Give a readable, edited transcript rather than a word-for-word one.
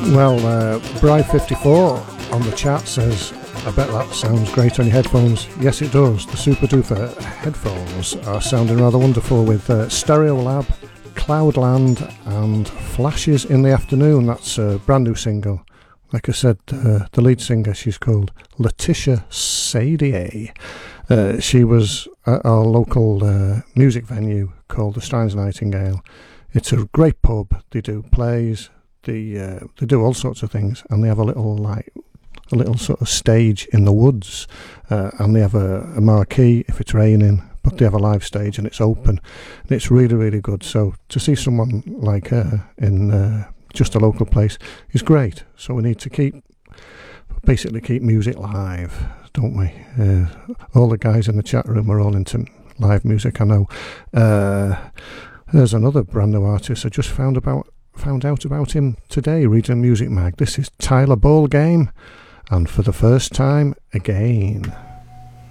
Well, Bri54 on the chat says, I bet that sounds great on your headphones. Yes, it does. The Super Duper headphones are sounding rather wonderful with Stereolab, Cloudland and Flashes in the Afternoon. That's a brand new single. Like I said, the lead singer, she's called Letitia Sadier. She was at our local music venue called the Strines Nightingale. It's a great pub. They do plays. They do all sorts of things, and they have a little sort of stage in the woods, and they have a marquee if it's raining, but they have a live stage and it's open, and it's really, really good. So to see someone like her in just a local place is great. So we need to keep music live, don't we? All the guys in the chat room are all into live music, I know. There's another brand new artist I just found out about him today reading Music Mag. This is Tyler Ballgame, and For the First Time Again.